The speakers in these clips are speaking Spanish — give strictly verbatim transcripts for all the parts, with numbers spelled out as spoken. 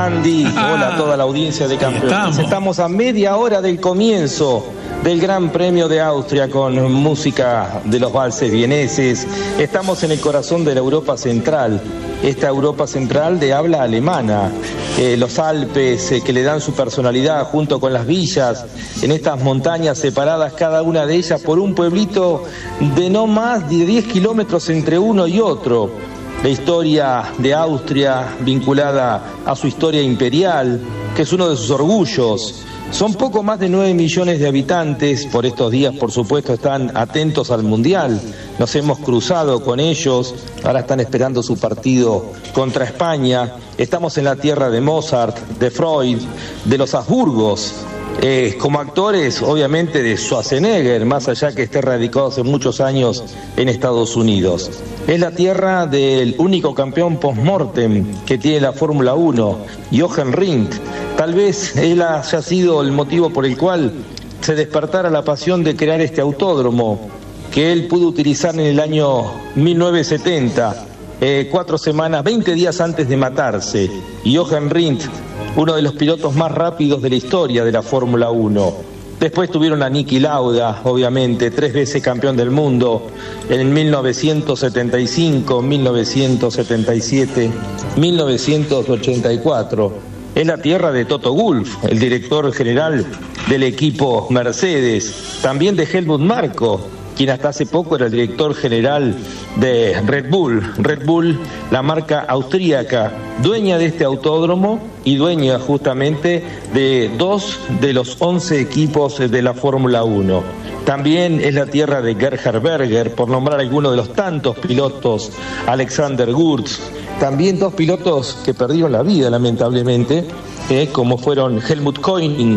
Andy, ah, hola a toda la audiencia de Campeones. Estamos. estamos a media hora del comienzo del Gran Premio de Austria con música de los valses vieneses. Estamos en el corazón de la Europa Central, esta Europa Central de habla alemana. Eh, los Alpes eh, que le dan su personalidad junto con las villas, en estas montañas separadas cada una de ellas por un pueblito de no más de diez kilómetros entre uno y otro. La historia de Austria vinculada a su historia imperial, que es uno de sus orgullos. Son poco más de nueve millones de habitantes, por estos días por supuesto están atentos al Mundial, nos hemos cruzado con ellos, ahora están esperando su partido contra España, estamos en la tierra de Mozart, de Freud, de los Habsburgos, eh, como actores obviamente de Schwarzenegger, más allá que esté radicado hace muchos años en Estados Unidos. Es la tierra del único campeón post-mortem que tiene la Fórmula uno, Jochen Rindt. Tal vez él haya sido el motivo por el cual se despertara la pasión de crear este autódromo que él pudo utilizar en el año mil novecientos setenta, eh, cuatro semanas, veinte días antes de matarse. Y Jochen Rindt, uno de los pilotos más rápidos de la historia de la Fórmula uno. Después tuvieron a Niki Lauda, obviamente, tres veces campeón del mundo, en mil novecientos setenta y cinco, mil novecientos setenta y siete, mil novecientos ochenta y cuatro. Es la tierra de Toto Wolff, el director general del equipo Mercedes, también de Helmut Marko, quien hasta hace poco era el director general de Red Bull. Red Bull, la marca austríaca, dueña de este autódromo y dueña justamente de dos de los once equipos de la Fórmula uno. También es la tierra de Gerhard Berger, por nombrar algunos de los tantos pilotos, Alexander Wurz, también dos pilotos que perdieron la vida lamentablemente, eh, como fueron Helmut Koenig,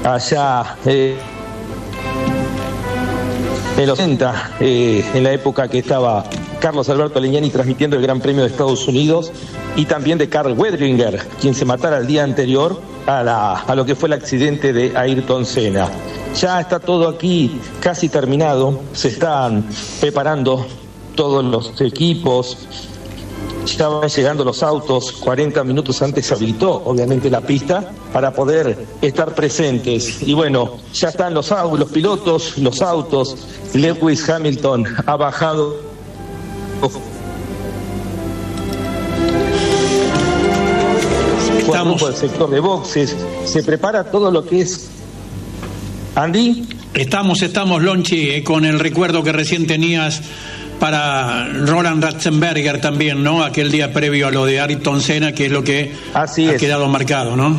allá eh, en los setenta, eh, en la época que estaba Carlos Alberto Legnani transmitiendo el Gran Premio de Estados Unidos, y también de Karl Wedringer, quien se matara el día anterior a, la, a lo que fue el accidente de Ayrton Senna. Ya está todo aquí casi terminado, se están preparando todos los equipos, ya van llegando los autos, cuarenta minutos antes se habilitó obviamente la pista para poder estar presentes. Y bueno, ya están los, los pilotos, los autos. Lewis Hamilton ha bajado Estamos por el sector de boxes, se prepara todo lo que es. Andy. Estamos, estamos, Lonchi, eh, con el recuerdo que recién tenías para Roland Ratzenberger también, ¿no? Aquel día previo a lo de Ayrton Senna, que es lo que Así ha es. quedado marcado, ¿no?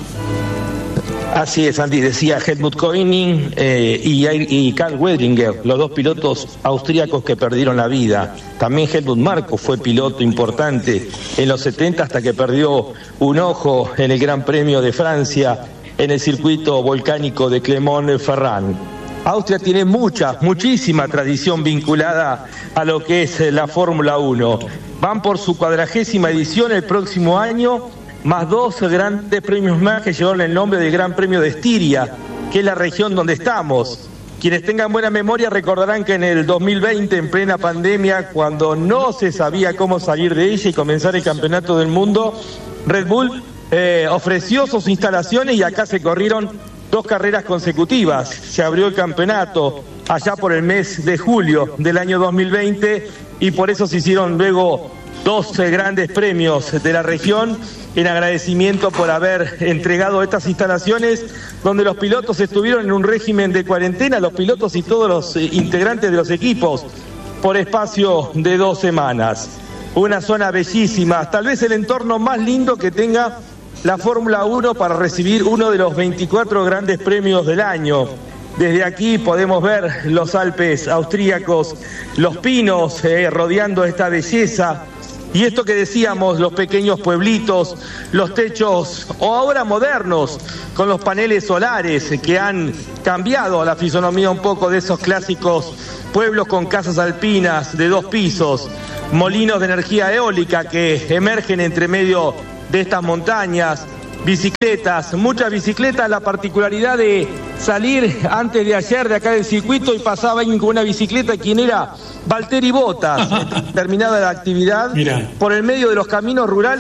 Así es, Andy, decía Helmut Koenig eh, y, y Karl Wedringer, los dos pilotos austríacos que perdieron la vida. También Helmut Marko fue piloto importante en los setenta hasta que perdió un ojo en el Gran Premio de Francia en el circuito volcánico de Clermont-Ferrand. Austria tiene mucha, muchísima tradición vinculada a lo que es la Fórmula uno. Van por su cuadragésima edición el próximo año, más dos grandes premios más que llevaron el nombre del Gran Premio de Estiria, que es la región donde estamos. Quienes tengan buena memoria recordarán que en el dos mil veinte, en plena pandemia, cuando no se sabía cómo salir de ella y comenzar el campeonato del mundo, Red Bull eh, ofreció sus instalaciones y acá se corrieron dos carreras consecutivas. Se abrió el campeonato allá por el mes de julio del año dos mil veinte y por eso se hicieron luego doce grandes premios de la región en agradecimiento por haber entregado estas instalaciones donde los pilotos estuvieron en un régimen de cuarentena, los pilotos y todos los eh, integrantes de los equipos, por espacio de dos semanas. Una zona bellísima, tal vez el entorno más lindo que tenga la Fórmula uno para recibir uno de los veinticuatro grandes premios del año. Desde aquí podemos ver los Alpes austríacos, los pinos eh, rodeando esta belleza. Y esto que decíamos, los pequeños pueblitos, los techos, o ahora modernos, con los paneles solares que han cambiado la fisonomía un poco de esos clásicos pueblos con casas alpinas de dos pisos, molinos de energía eólica que emergen entre medio de estas montañas, bicicletas, muchas bicicletas, la particularidad de salir antes de ayer de acá del circuito y pasaba alguien con una bicicleta, quien era Valtteri Bottas, terminada la actividad, Mira. por el medio de los caminos rurales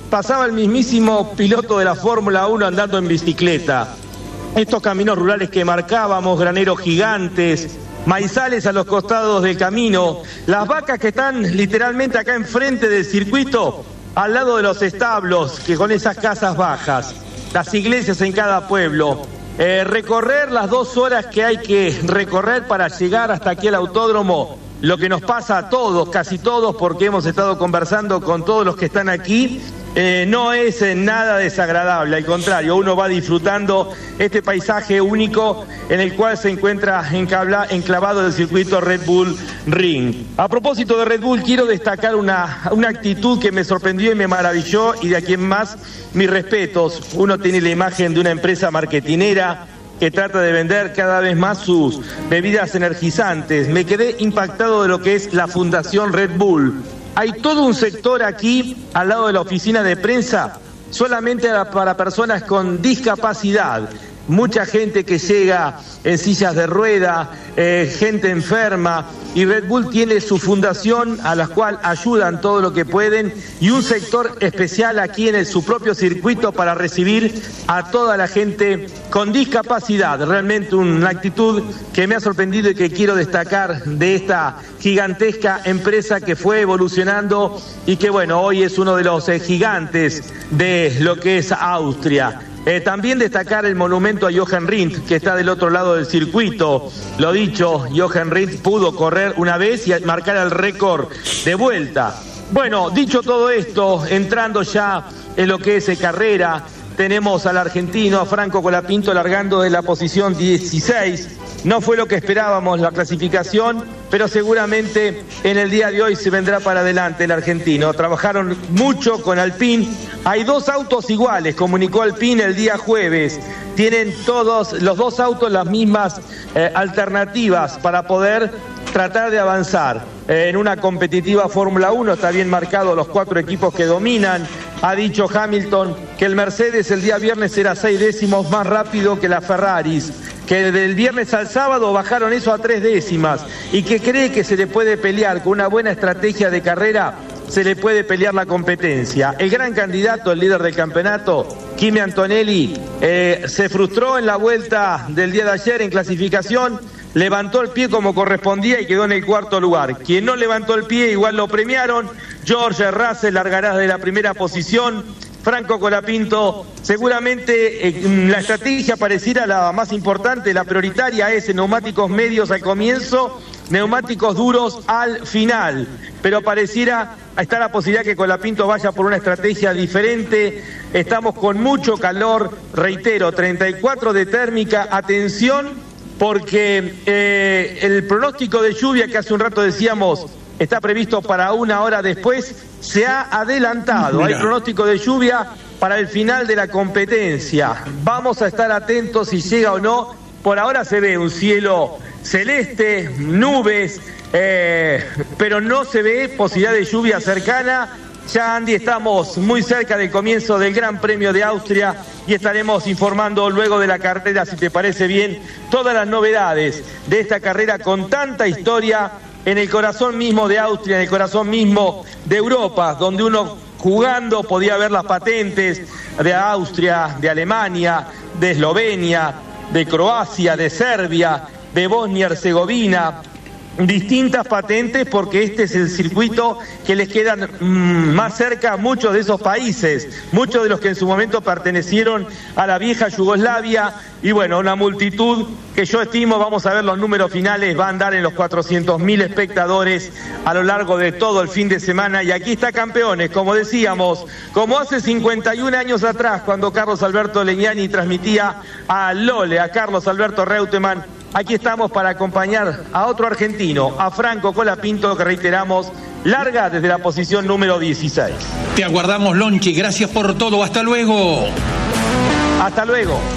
pasaba el mismísimo piloto de la Fórmula uno andando en bicicleta. Estos caminos rurales que marcábamos, graneros gigantes, maizales a los costados del camino, las vacas que están literalmente acá enfrente del circuito, al lado de los establos, que con esas casas bajas, las iglesias en cada pueblo, eh, recorrer las dos horas que hay que recorrer para llegar hasta aquí al autódromo, lo que nos pasa a todos, casi todos, porque hemos estado conversando con todos los que están aquí, eh, no es nada desagradable, al contrario, uno va disfrutando este paisaje único en el cual se encuentra enclavado el circuito Red Bull Ring. A propósito de Red Bull, quiero destacar una, una actitud que me sorprendió y me maravilló, y de aquí en más, mis respetos. Uno tiene la imagen de una empresa marketinera que trata de vender cada vez más sus bebidas energizantes. Me quedé impactado de lo que es la Fundación Red Bull. Hay todo un sector aquí, al lado de la oficina de prensa, solamente para personas con discapacidad. Mucha gente que llega en sillas de rueda, eh, gente enferma, y Red Bull tiene su fundación a la cual ayudan todo lo que pueden, y un sector especial aquí en el, su propio circuito para recibir a toda la gente con discapacidad. Realmente una actitud que me ha sorprendido y que quiero destacar de esta gigantesca empresa que fue evolucionando y que, bueno, hoy es uno de los eh, gigantes de lo que es Austria. Eh, también destacar el monumento a Jochen Rindt, que está del otro lado del circuito. Lo dicho, Jochen Rindt pudo correr una vez y marcar el récord de vuelta. Bueno, dicho todo esto, entrando ya en lo que es eh, carrera, tenemos al argentino, a Franco Colapinto, largando de la posición dieciséis. No fue lo que esperábamos la clasificación, pero seguramente en el día de hoy se vendrá para adelante el argentino. Trabajaron mucho con Alpine. Hay dos autos iguales, comunicó Alpine el día jueves. Tienen todos los dos autos las mismas eh, alternativas para poder tratar de avanzar. Eh, en una competitiva Fórmula uno está bien marcado los cuatro equipos que dominan. Ha dicho Hamilton que el Mercedes el día viernes era seis décimos más rápido que la Ferraris, que del viernes al sábado bajaron eso a tres décimas y que cree que se le puede pelear con una buena estrategia de carrera, se le puede pelear la competencia. El gran candidato, el líder del campeonato, Kimi Antonelli, eh, se frustró en la vuelta del día de ayer en clasificación, levantó el pie como correspondía y quedó en el cuarto lugar. Quien no levantó el pie igual lo premiaron. George Russell largará de la primera posición. Franco Colapinto, seguramente eh, la estrategia pareciera la más importante, la prioritaria es neumáticos medios al comienzo, neumáticos duros al final, pero pareciera está la posibilidad que Colapinto vaya por una estrategia diferente. Estamos con mucho calor, reitero, treinta y cuatro de térmica, atención, porque eh, el pronóstico de lluvia que hace un rato decíamos está previsto para una hora después, se ha adelantado. Mirá. Hay pronóstico de lluvia para el final de la competencia. Vamos a estar atentos si llega o no. Por ahora se ve un cielo celeste, nubes, eh, pero no se ve posibilidad de lluvia cercana. Ya, Andy, estamos muy cerca del comienzo del Gran Premio de Austria y estaremos informando luego de la carrera, si te parece bien, todas las novedades de esta carrera con tanta historia en el corazón mismo de Austria, en el corazón mismo de Europa, donde uno jugando podía ver las patentes de Austria, de Alemania, de Eslovenia, de Croacia, de Serbia, de Bosnia y Herzegovina. Distintas patentes porque este es el circuito que les quedan mmm, más cerca a muchos de esos países, muchos de los que en su momento pertenecieron a la vieja Yugoslavia, y bueno, una multitud que yo estimo, vamos a ver los números finales, va a andar en los cuatrocientos mil espectadores a lo largo de todo el fin de semana, y aquí está Campeones, como decíamos, como hace cincuenta y un años atrás, cuando Carlos Alberto Legnani transmitía a Lole, a Carlos Alberto Reutemann. Aquí estamos para acompañar a otro argentino, a Franco Colapinto, que reiteramos, larga desde la posición número dieciséis. Te aguardamos, Lonchi, gracias por todo, hasta luego. Hasta luego.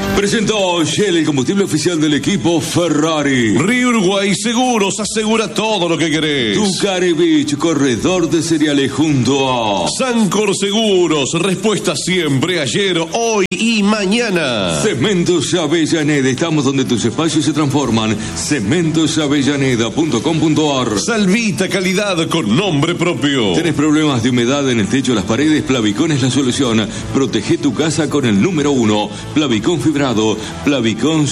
Presentó Shell, el combustible oficial del equipo Ferrari. Río Uruguay Seguros asegura todo lo que querés. Tucare Beach, corredor de cereales junto a Sancor Seguros, respuesta siempre, ayer, hoy y mañana. Cementos Avellaneda, estamos donde tus espacios se transforman. cementos avellaneda punto com punto ar. Salvita, calidad con nombre propio. ¿Tenés problemas de humedad en el techo o las paredes? Plavicón es la solución. Protege tu casa con el número uno. Plavicón fibrado. Plavicón